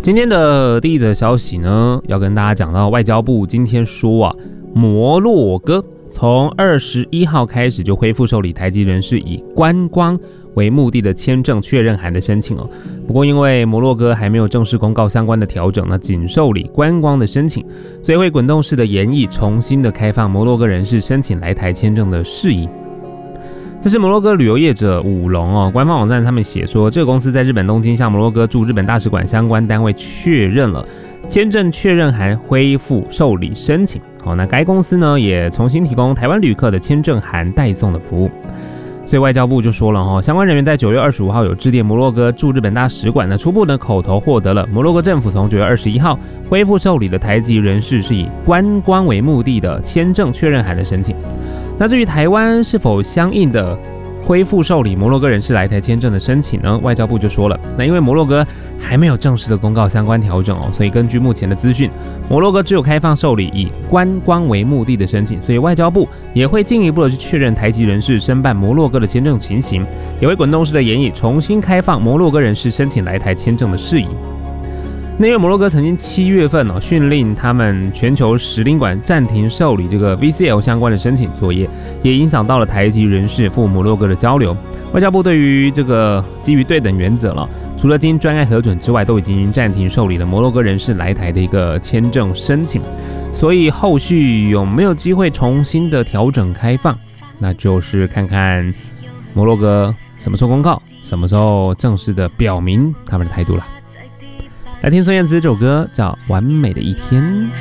今天的第一则消息呢，要跟大家讲到外交部今天说啊，摩洛哥从21号开始就恢复受理台籍人士以观光为目的的签证确认函的申请哦。不过因为摩洛哥还没有正式公告相关的调整，那仅受理观光的申请，所以会滚动式的研议重新的开放摩洛哥人士申请来台签证的事宜。这是摩洛哥旅游业者五龙哦，官方网站他们写说，这个公司在日本东京向摩洛哥驻日本大使馆相关单位确认了签证确认函恢复受理申请。好，那该公司呢也重新提供台湾旅客的签证函代送的服务。所以外交部就说了相关人员在9月25号有致电摩洛哥驻日本大使馆，初步的口头获得了摩洛哥政府从9月21号恢复受理的台籍人士是以观光为目的的签证确认函的申请。那至于台湾是否相应的恢复受理摩洛哥人士来台签证的申请呢？外交部就说了，那因为摩洛哥还没有正式的公告相关调整所以根据目前的资讯，摩洛哥只有开放受理以观光为目的的申请，所以外交部也会进一步的去确认台籍人士申办摩洛哥的签证情形，也会滚动式的研议重新开放摩洛哥人士申请来台签证的事宜。那因为摩洛哥曾经7月份训令他们全球使领馆暂停受理这个 VCL 相关的申请作业，也影响到了台籍人士赴摩洛哥的交流。外交部对于这个基于对等原则除了经专案核准之外，都已经暂停受理了摩洛哥人士来台的一个签证申请。所以后续有没有机会重新的调整开放，那就是看看摩洛哥什么时候公告，什么时候正式的表明他们的态度了。来听孙燕姿这首歌叫《完美的一天》。